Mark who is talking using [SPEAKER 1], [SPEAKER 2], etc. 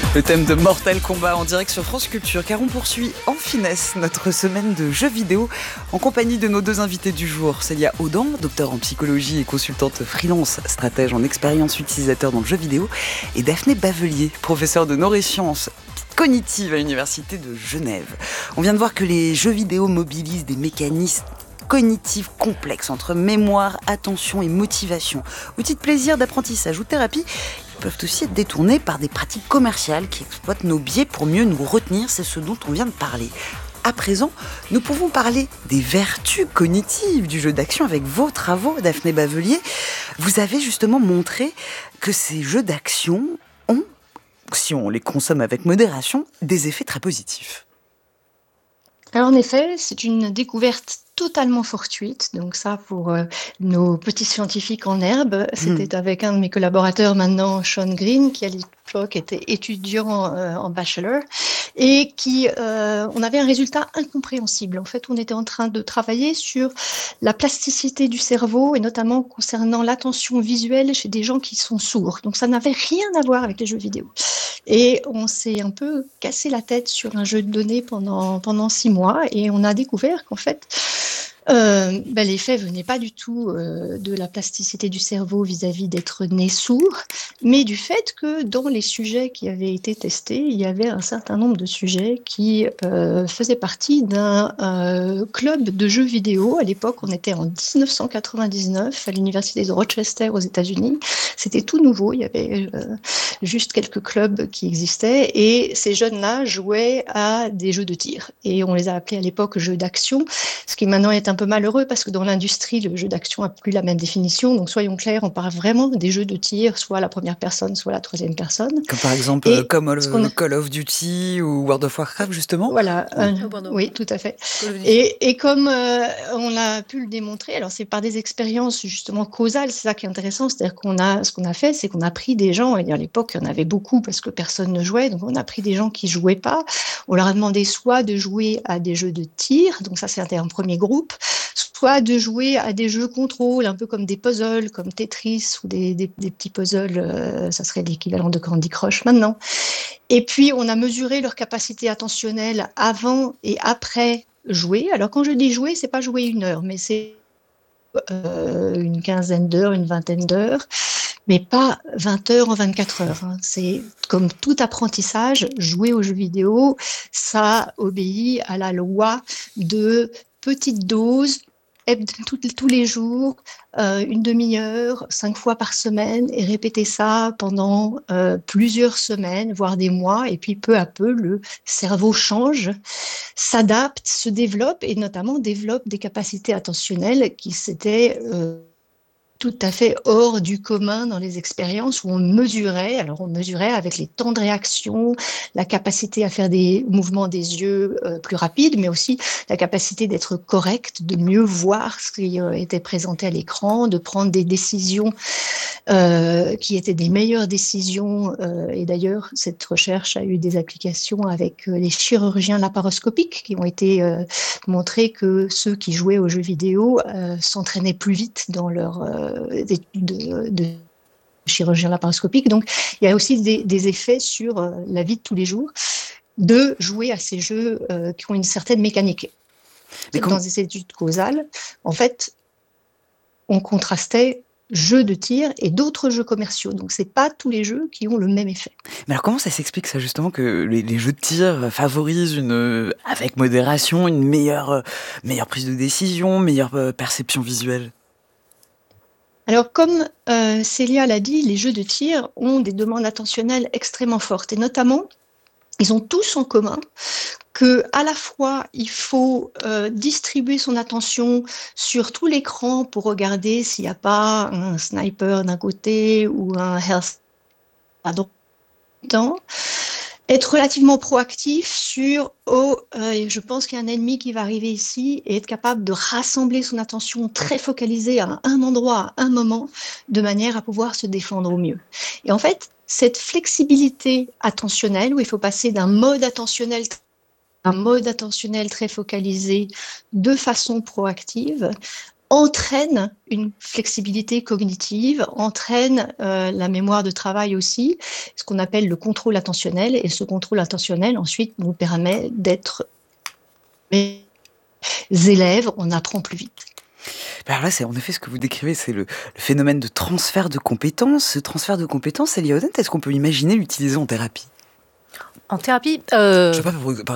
[SPEAKER 1] Le thème de Mortal Kombat en direct sur France Culture, car on poursuit en finesse notre semaine de jeux vidéo en compagnie de nos deux invités du jour. Célia Audan, docteur en psychologie et consultante freelance, stratège en expérience utilisateur dans le jeu vidéo, et Daphné Bavelier, professeure de neurosciences cognitives à l'Université de Genève. On vient de voir que les jeux vidéo mobilisent des mécanismes cognitifs complexes entre mémoire, attention et motivation. Outils de plaisir, d'apprentissage ou thérapie, peuvent aussi être détournés par des pratiques commerciales qui exploitent nos biais pour mieux nous retenir, c'est ce dont on vient de parler. À présent, nous pouvons parler des vertus cognitives du jeu d'action avec vos travaux, Daphné Bavelier. Vous avez justement montré que ces jeux d'action ont, si on les consomme avec modération, des effets très positifs.
[SPEAKER 2] Alors en effet, c'est une découverte totalement fortuite. Donc ça, pour nos petits scientifiques en herbe, c'était avec un de mes collaborateurs maintenant, Sean Green, qui à l'époque était étudiant en bachelor, et on avait un résultat incompréhensible. En fait, on était en train de travailler sur la plasticité du cerveau, et notamment concernant l'attention visuelle chez des gens qui sont sourds. Donc ça n'avait rien à voir avec les jeux vidéo. Et on s'est un peu cassé la tête sur un jeu de données pendant 6 mois, et on a découvert qu'en fait, l'effet venait pas du tout de la plasticité du cerveau vis-à-vis d'être né sourd, mais du fait que dans les sujets qui avaient été testés, il y avait un certain nombre de sujets qui faisaient partie d'un club de jeux vidéo. À l'époque, on était en 1999 à l'université de Rochester aux États-Unis. C'était tout nouveau, il y avait juste quelques clubs qui existaient, et ces jeunes-là jouaient à des jeux de tir. Et on les a appelés à l'époque jeux d'action, ce qui maintenant est un peu malheureux parce que dans l'industrie, le jeu d'action n'a plus la même définition. Donc soyons clairs, on parle vraiment des jeux de tir, soit à la première personne, soit à la troisième personne.
[SPEAKER 1] Comme par exemple
[SPEAKER 2] Et
[SPEAKER 1] Call of Duty ou World of Warcraft, justement.
[SPEAKER 2] Voilà, oui, tout à fait. Et comme on a pu le démontrer, alors c'est par des expériences justement causales, c'est ça qui est intéressant, c'est-à-dire ce qu'on a fait, c'est qu'on a pris des gens, et à l'époque il y en avait beaucoup parce que personne ne jouait, donc on a pris des gens qui jouaient pas, on leur a demandé soit de jouer à des jeux de tir, donc ça c'était un premier groupe, soit de jouer à des jeux contrôle, un peu comme des puzzles, comme Tetris ou des petits puzzles, ça serait l'équivalent de Candy Crush maintenant. Et puis, on a mesuré leur capacité attentionnelle avant et après jouer. Alors, quand je dis jouer, c'est pas jouer 1 heure, mais c'est une quinzaine d'heures, une vingtaine d'heures, mais pas 20 heures en 24 heures. Hein. C'est comme tout apprentissage, jouer aux jeux vidéo, ça obéit à la loi de petites doses tous les jours, une demi-heure, 5 fois par semaine, et répéter ça pendant plusieurs semaines, voire des mois, et puis peu à peu, le cerveau change, s'adapte, se développe, et notamment développe des capacités attentionnelles qui s'étaient tout à fait hors du commun dans les expériences où on mesurait avec les temps de réaction, la capacité à faire des mouvements des yeux plus rapides, mais aussi la capacité d'être correct, de mieux voir ce qui était présenté à l'écran, de prendre des décisions qui étaient des meilleures décisions. Et d'ailleurs, cette recherche a eu des applications avec les chirurgiens laparoscopiques qui ont été montré que ceux qui jouaient aux jeux vidéo s'entraînaient plus vite dans leur études de chirurgien laparoscopique. Donc, il y a aussi des effets sur la vie de tous les jours de jouer à ces jeux qui ont une certaine mécanique. Dans des études causales, en fait, on contrastait jeux de tir et d'autres jeux commerciaux. Donc, c'est pas tous les jeux qui ont le même effet.
[SPEAKER 1] Mais alors, comment ça s'explique ça, justement, que les jeux de tir favorisent avec modération, une meilleure prise de décision, meilleure perception visuelle ?
[SPEAKER 2] Alors, comme Célia l'a dit, les jeux de tir ont des demandes attentionnelles extrêmement fortes. Et notamment, ils ont tous en commun qu'à la fois, il faut distribuer son attention sur tout l'écran pour regarder s'il n'y a pas un sniper d'un côté ou un health à d'autres temps. Être relativement proactif sur je pense qu'il y a un ennemi qui va arriver ici, et être capable de rassembler son attention très focalisée à un endroit, à un moment, de manière à pouvoir se défendre au mieux. Et en fait, cette flexibilité attentionnelle, où il faut passer d'un mode attentionnel très focalisé de façon proactive, entraîne une flexibilité cognitive, entraîne la mémoire de travail aussi, ce qu'on appelle le contrôle attentionnel. Et ce contrôle attentionnel, ensuite, nous permet d'être élèves, on apprend plus vite.
[SPEAKER 1] Alors là, c'est en effet ce que vous décrivez, c'est le phénomène de transfert de compétences. Ce transfert de compétences, Célia Odent, est-ce qu'on peut imaginer l'utiliser en thérapie ?
[SPEAKER 3] En thérapie,
[SPEAKER 1] Je sais pas,